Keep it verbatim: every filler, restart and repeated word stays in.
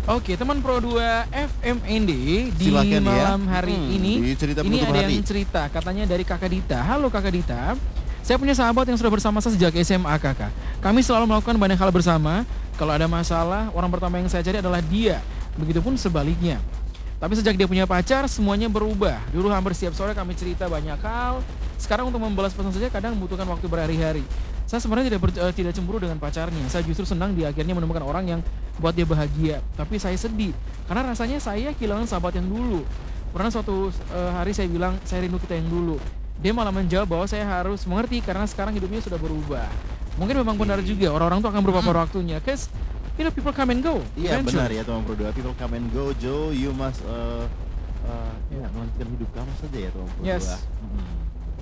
Oke, teman Pro dua F M N D di Silakan ya. malam hari Hmm, ini. di cerita Ini penutup ada hari. yang cerita, katanya dari Kakak Dita. Halo Kakak Dita, saya punya sahabat yang sudah bersama saya sejak S M A Kakak. Kami selalu melakukan banyak hal bersama. Kalau ada masalah, orang pertama yang saya cari adalah dia. Begitupun sebaliknya. Tapi sejak dia punya pacar, semuanya berubah. Dulu hampir setiap sore kami cerita banyak hal. Sekarang untuk membalas pesan saja kadang membutuhkan waktu berhari-hari. Saya sebenarnya tidak ber, uh, tidak cemburu dengan pacarnya. Saya justru senang dia akhirnya menemukan orang yang buat dia bahagia. Tapi saya sedih karena rasanya saya kehilangan sahabat yang dulu. Pernah suatu uh, hari saya bilang saya rindu kita yang dulu. Dia malah menjawab bahwa saya harus mengerti karena sekarang hidupnya sudah berubah. Mungkin memang benar juga orang-orang tuh akan berubah pada waktunya. Cause you know people come and go. Iya eventually. benar ya teman Pro dua. People come and go, Joe. You must uh, uh, ya, melanjutkan hidup kamu saja ya teman Pro Yes. dua. Hmm.